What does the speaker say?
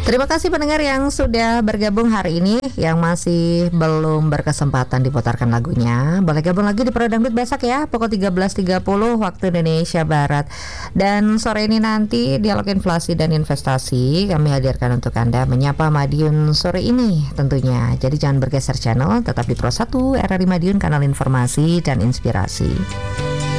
Terima kasih pendengar yang sudah bergabung hari ini. Yang masih belum berkesempatan diputarkan lagunya, boleh gabung lagi di Pro Dangdut besok ya, pukul 13.30 waktu Indonesia Barat. Dan sore ini nanti dialog inflasi dan investasi kami hadirkan untuk Anda, menyapa Madiun sore ini tentunya. Jadi jangan bergeser channel, tetap di Pro 1 RRI Madiun, kanal informasi dan inspirasi.